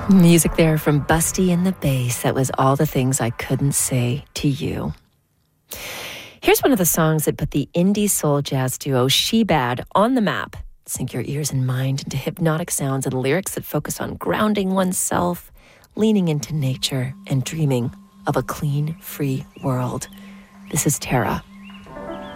Music there from Busty and the Bass. That was All the Things I Couldn't Say to You. Here's one of the songs that put the indie soul jazz duo She-Bad on the map. Sink your ears and mind into hypnotic sounds and lyrics that focus on grounding oneself, leaning into nature, and dreaming of a clean, free world. This is Tara.